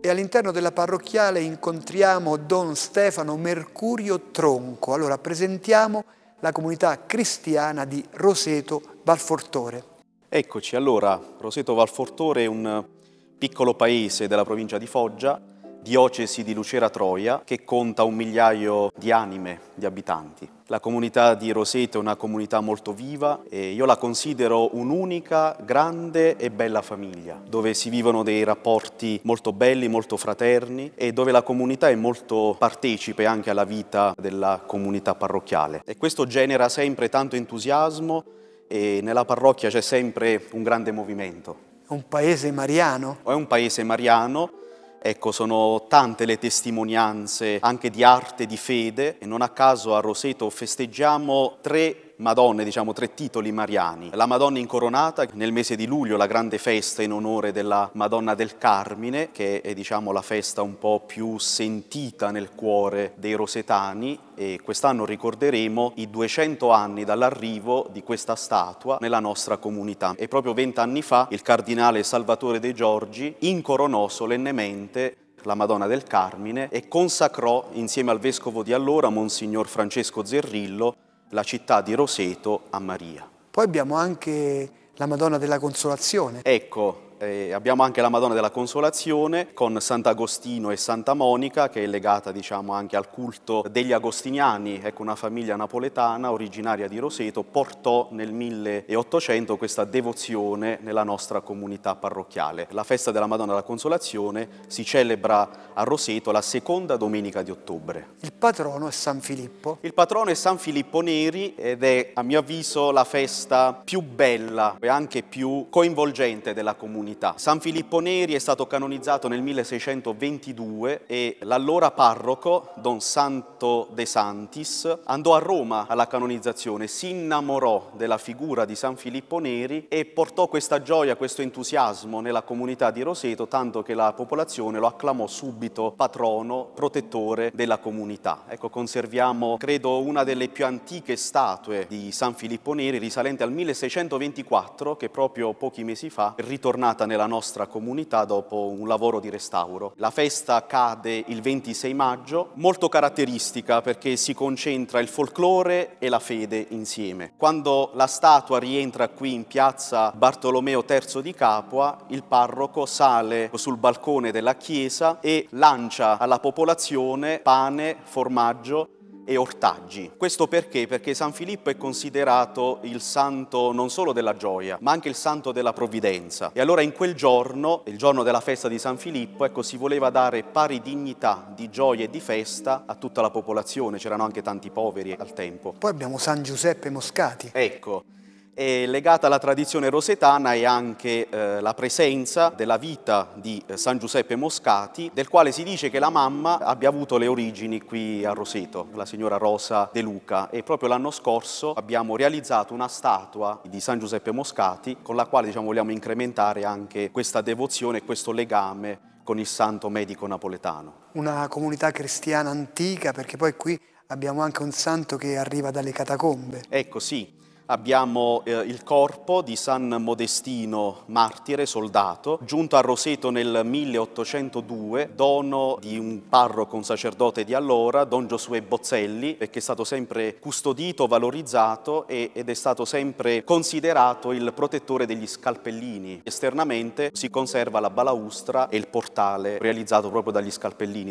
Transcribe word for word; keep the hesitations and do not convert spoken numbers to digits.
e all'interno della parrocchiale incontriamo Don Stefano Mercurio Tronco. Allora presentiamo la comunità cristiana di Roseto Valfortore. Eccoci, allora, Roseto Valfortore è un piccolo paese della provincia di Foggia, diocesi di Lucera Troia, che conta un migliaio di anime, di abitanti. La comunità di Roseto è una comunità molto viva e io la considero un'unica, grande e bella famiglia, dove si vivono dei rapporti molto belli, molto fraterni e dove la comunità è molto partecipe anche alla vita della comunità parrocchiale. E questo genera sempre tanto entusiasmo e nella parrocchia c'è sempre un grande movimento. È un paese mariano? È un paese mariano. Ecco, sono tante le testimonianze anche di arte, di fede, e non a caso a Roseto festeggiamo tre Madonne, diciamo tre titoli mariani. La Madonna Incoronata, nel mese di luglio la grande festa in onore della Madonna del Carmine, che è diciamo la festa un po' più sentita nel cuore dei rosetani, e quest'anno ricorderemo i duecento anni dall'arrivo di questa statua nella nostra comunità. E proprio vent'anni fa il cardinale Salvatore De Giorgi incoronò solennemente la Madonna del Carmine e consacrò insieme al vescovo di allora, Monsignor Francesco Zerrillo, la città di Roseto a Maria. Poi abbiamo anche la Madonna della Consolazione. Ecco, eh, abbiamo anche la Madonna della Consolazione con Sant'Agostino e Santa Monica, che è legata diciamo anche al culto degli agostiniani. Ecco, una famiglia napoletana originaria di Roseto portò nel milleottocento questa devozione nella nostra comunità parrocchiale. La festa della Madonna della Consolazione si celebra a Roseto la seconda domenica di ottobre. Il patrono è San Filippo. Il patrono è San Filippo Neri ed è, a mio avviso, la festa più bella e anche più coinvolgente della comunità. San Filippo Neri è stato canonizzato nel milleseicentoventidue e l'allora parroco, Don Santo De Santis, andò a Roma alla canonizzazione, si innamorò della figura di San Filippo Neri e portò questa gioia, questo entusiasmo nella comunità di Roseto, tanto che la popolazione lo acclamò subito patrono, protettore della comunità. Ecco, conserviamo, credo, una delle più antiche statue di San Filippo Neri, risalente al milleseicentoventiquattro, che proprio pochi mesi fa è ritornata nella nostra comunità dopo un lavoro di restauro. La festa cade il ventisei maggio, molto caratteristica perché si concentra il folklore e la fede insieme. Quando la statua rientra qui in piazza Bartolomeo terzo di Capua, il parroco sale sul balcone della chiesa e lancia alla popolazione pane, formaggio e ortaggi. Questo perché? Perché San Filippo è considerato il santo non solo della gioia, ma anche il santo della provvidenza. E allora in quel giorno, il giorno della festa di San Filippo, ecco, si voleva dare pari dignità di gioia e di festa a tutta la popolazione. C'erano anche tanti poveri al tempo. Poi abbiamo San Giuseppe Moscati. Ecco. E legata alla tradizione rosetana è anche eh, la presenza della vita di eh, San Giuseppe Moscati, del quale si dice che la mamma abbia avuto le origini qui a Roseto, la signora Rosa De Luca, e proprio l'anno scorso abbiamo realizzato una statua di San Giuseppe Moscati con la quale diciamo, vogliamo incrementare anche questa devozione e questo legame con il santo medico napoletano. Una comunità cristiana antica, perché poi qui abbiamo anche un santo che arriva dalle catacombe. Ecco, sì. Abbiamo eh, il corpo di San Modestino, martire, soldato, giunto a Roseto nel milleottocentodue, dono di un parroco, un sacerdote di allora, Don Giosuè Bozzelli, che è stato sempre custodito, valorizzato e, ed è stato sempre considerato il protettore degli scalpellini. Esternamente si conserva la balaustra e il portale realizzato proprio dagli scalpellini.